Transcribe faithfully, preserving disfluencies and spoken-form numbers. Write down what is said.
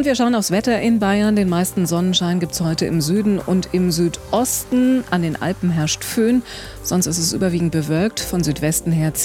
Und wir schauen aufs Wetter in Bayern. Den meisten Sonnenschein gibt es heute im Süden und im Südosten. An den Alpen herrscht Föhn. Sonst ist es überwiegend bewölkt. Von Südwesten her